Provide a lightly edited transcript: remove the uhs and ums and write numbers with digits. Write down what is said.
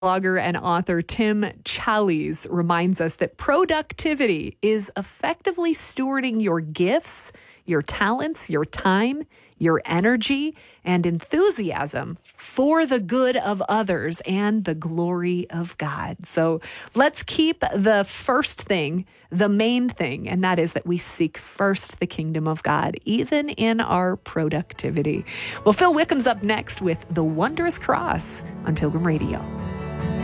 Blogger and author Tim Challies reminds us that productivity is effectively stewarding your gifts, your talents, your time, your energy, and enthusiasm for the good of others and the glory of God. So let's keep the first thing, the main thing, and that is that we seek first the kingdom of God, even in our productivity. Well, Phil Wickham's up next with The Wondrous Cross on Pilgrim Radio.